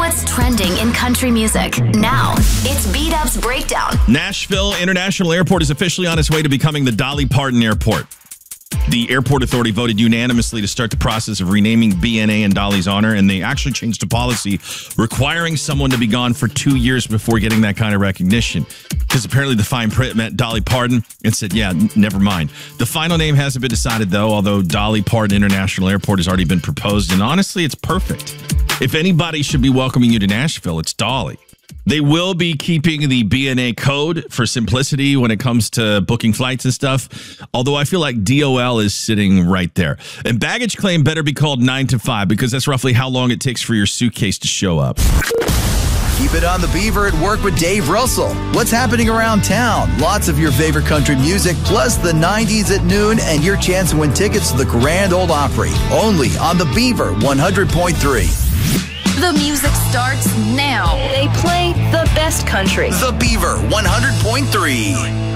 what's trending in country music. Now, it's B-Dub's Breakdown. Nashville International Airport is officially on its way to becoming the Dolly Parton Airport. The airport authority voted unanimously to start the process of renaming BNA in Dolly's honor, and they actually changed a policy requiring someone to be gone for 2 years before getting that kind of recognition. Because apparently the fine print meant Dolly Parton and said, yeah, never mind. The final name hasn't been decided, though, although Dolly Parton International Airport has already been proposed, and honestly, it's perfect. If anybody should be welcoming you to Nashville, it's Dolly. They will be keeping the BNA code for simplicity when it comes to booking flights and stuff, although I feel like DOL is sitting right there. And baggage claim better be called 9 to 5 because that's roughly how long it takes for your suitcase to show up. Keep it on the Beaver at Work with Dave Russell. What's happening around town? Lots of your favorite country music, plus the 90s at noon and your chance to win tickets to the Grand Ole Opry. Only on the Beaver 100.3. The music starts now. They play the best country. The Beaver 100.3.